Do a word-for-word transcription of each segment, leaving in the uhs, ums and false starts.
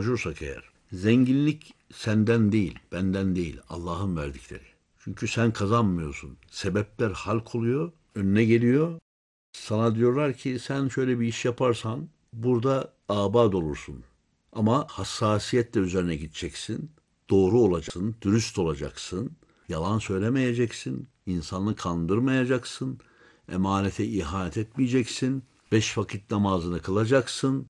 konuşursak eğer, zenginlik senden değil, benden değil, Allah'ın verdikleri. Çünkü sen kazanmıyorsun. Sebepler halk oluyor, önüne geliyor. Sana diyorlar ki sen şöyle bir iş yaparsan burada abad olursun. Ama hassasiyetle üzerine gideceksin. Doğru olacaksın, dürüst olacaksın. Yalan söylemeyeceksin. İnsanı kandırmayacaksın. Emanete ihanet etmeyeceksin. Beş vakit namazını kılacaksın.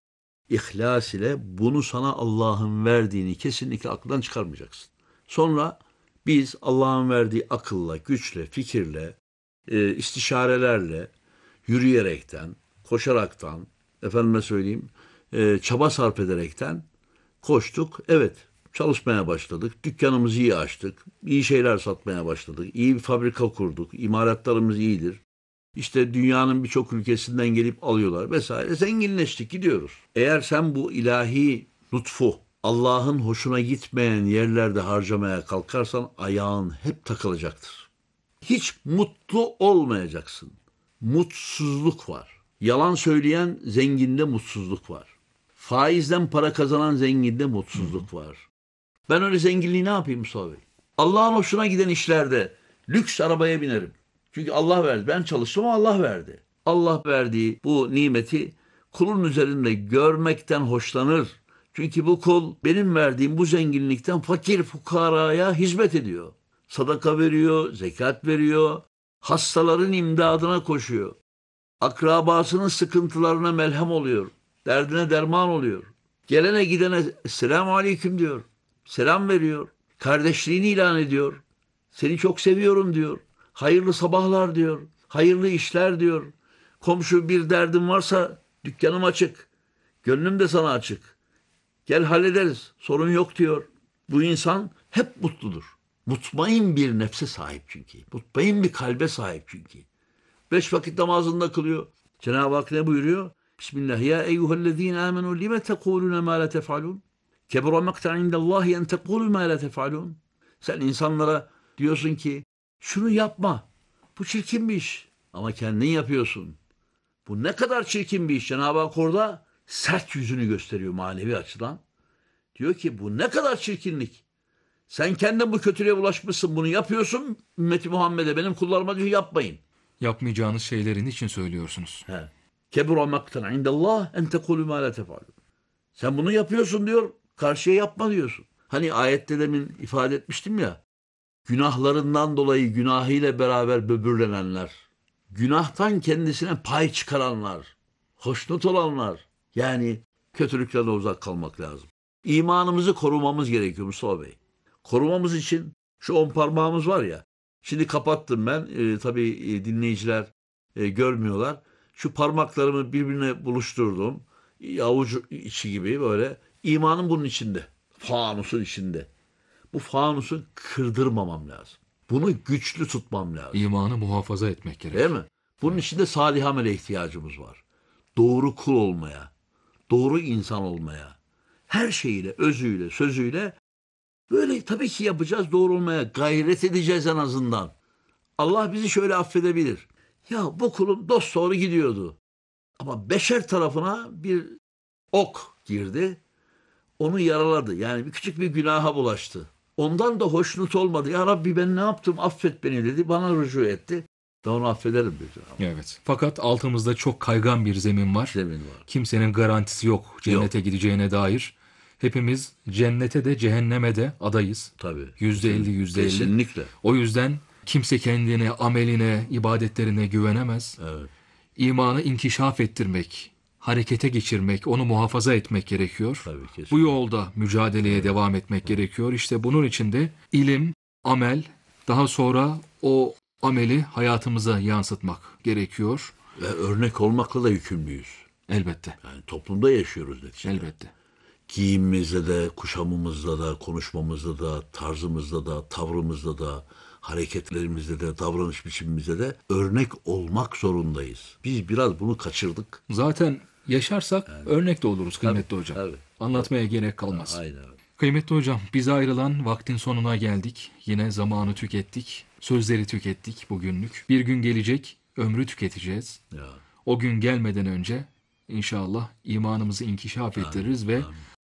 İhlas ile bunu sana Allah'ın verdiğini kesinlikle aklından çıkarmayacaksın. Sonra biz Allah'ın verdiği akılla, güçle, fikirle, e, istişarelerle, yürüyerekten, koşaraktan, efendime söyleyeyim, e, çaba sarf ederekten koştuk. Evet, çalışmaya başladık. Dükkanımızı iyi açtık. İyi şeyler satmaya başladık. İyi bir fabrika kurduk. İmalatlarımız iyidir. İşte dünyanın birçok ülkesinden gelip alıyorlar vesaire. Zenginleştik, gidiyoruz. Eğer sen bu ilahi lütfu Allah'ın hoşuna gitmeyen yerlerde harcamaya kalkarsan ayağın hep takılacaktır. Hiç mutlu olmayacaksın. Mutsuzluk var. Yalan söyleyen zenginde mutsuzluk var. Faizden para kazanan zenginde mutsuzluk var. Ben öyle zenginliği ne yapayım Mustafa Bey? Allah'ın hoşuna giden işlerde lüks arabaya binerim. Çünkü Allah verdi. Ben çalıştım ama Allah verdi. Allah verdiği bu nimeti kulun üzerinde görmekten hoşlanır. Çünkü bu kul benim verdiğim bu zenginlikten fakir fukaraya hizmet ediyor. Sadaka veriyor, zekat veriyor, hastaların imdadına koşuyor. Akrabasının sıkıntılarına melhem oluyor. Derdine derman oluyor. Gelene gidene selamun aleyküm diyor. Selam veriyor. Kardeşliğini ilan ediyor. Seni çok seviyorum diyor. Hayırlı sabahlar diyor. Hayırlı işler diyor. Komşu bir derdin varsa dükkanım açık. Gönlüm de sana açık. Gel hallederiz. Sorun yok diyor. Bu insan hep mutludur. Mutmain bir nefse sahip çünkü. Mutmain bir kalbe sahip çünkü. Beş vakit namazında kılıyor. Cenab-ı Hak ne buyuruyor? Bismillah. Ya eyyühellezine amenu lime tekulune ma la tef'alun. Kebura makta indallahi en tekulu ma la tef'alun. Sen insanlara diyorsun ki şunu yapma. Bu çirkin bir iş. Ama kendin yapıyorsun. Bu ne kadar çirkin bir iş. Cenab-ı Hak orada sert yüzünü gösteriyor manevi açıdan. Diyor ki bu ne kadar çirkinlik. Sen kendin bu kötülüğe bulaşmışsın. Bunu yapıyorsun. Ümmeti Muhammed'e benim kullarıma diyor yapmayın. Yapmayacağınız şeylerin için söylüyorsunuz. He. Kebura maktan indallah en tekulu ma la tef'alun. Sen bunu yapıyorsun diyor. Karşıya yapma diyorsun. Hani ayette demin ifade etmiştim ya. Günahlarından dolayı günahıyla beraber böbürlenenler. Günahtan kendisine pay çıkaranlar. Hoşnut olanlar. Yani kötülüklerden uzak kalmak lazım. İmanımızı korumamız gerekiyor Mustafa Bey. Korumamız için şu on parmağımız var ya. Şimdi kapattım ben. E, tabii e, dinleyiciler e, görmüyorlar. Şu parmaklarımı birbirine buluşturdum. Avuç içi gibi böyle. İmanım bunun içinde. Fanusun içinde. Bu fanusu kırdırmamam lazım. Bunu güçlü tutmam lazım. İmanı muhafaza etmek gerekiyor. Değil mi? Bunun içinde salih amele ihtiyacımız var. Doğru kul olmaya, doğru insan olmaya, her şeyiyle, özüyle, sözüyle böyle tabii ki yapacağız, doğru olmaya gayret edeceğiz en azından. Allah bizi şöyle affedebilir. Ya bu kulum dosdoğru gidiyordu. Ama beşer tarafına bir ok girdi. Onu yaraladı. Yani bir küçük bir günaha bulaştı. Ondan da hoşnut olmadı. Ya Rabbi ben ne yaptım affet beni dedi. Bana rücu etti. Ben onu affederim dedi. Evet. Fakat altımızda çok kaygan bir zemin var. Zemin var. Kimsenin garantisi yok cennete Yok. gideceğine dair. Hepimiz cennete de cehenneme de adayız. Tabii. Yüzde elli, yüzde elli. Kesinlikle. O yüzden kimse kendine, ameline, ibadetlerine güvenemez. Evet. İmanı inkişaf ettirmek, harekete geçirmek, onu muhafaza etmek gerekiyor. Tabii, kesinlikle. Bu yolda mücadeleye evet. devam etmek evet. gerekiyor. İşte bunun için de ilim, amel, daha sonra o ameli hayatımıza yansıtmak gerekiyor. Ve örnek olmakla da yükümlüyüz. Elbette. Yani toplumda yaşıyoruz neticede. Elbette. Giyimimizde de, kuşamımızda da, konuşmamızda da, tarzımızda da, tavrımızda da, hareketlerimizde de, davranış biçimimizde de örnek olmak zorundayız. Biz biraz bunu kaçırdık. Zaten yaşarsak yani, örnek de oluruz kıymetli tabii, hocam. Tabii. Anlatmaya tabii. gerek kalmaz. Aynen. Kıymetli hocam, bize ayrılan vaktin sonuna geldik. Yine zamanı tükettik. Sözleri tükettik bugünlük. Bir gün gelecek, ömrü tüketeceğiz. Ya. O gün gelmeden önce inşallah imanımızı inkişaf ettiririz ve amin.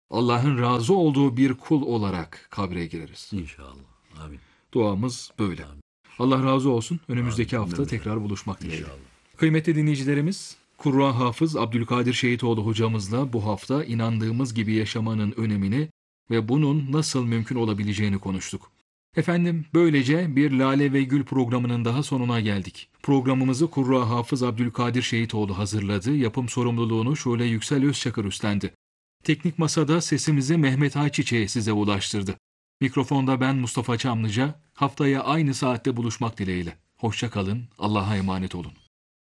Allah'ın razı olduğu bir kul olarak kabre gireriz. İnşallah. Amin. Duamız böyle. Amin. Allah razı olsun. Önümüzdeki Amin. hafta Cümlemize. tekrar buluşmak dileğiyle. İnşallah. Kıymetli dinleyicilerimiz, Kurra Hafız Abdülkadir Şehitoğlu hocamızla bu hafta inandığımız gibi yaşamanın önemini ve bunun nasıl mümkün olabileceğini konuştuk. Efendim, böylece bir Lale ve Gül programının daha sonuna geldik. Programımızı Kurra Hafız Abdülkadir Şehitoğlu hazırladı, yapım sorumluluğunu Şule Yüksel Özçakır üstlendi. Teknik masada sesimizi Mehmet Ayçiçek'e size ulaştırdı. Mikrofonda ben Mustafa Çamlıca, haftaya aynı saatte buluşmak dileğiyle. Hoşça kalın, Allah'a emanet olun.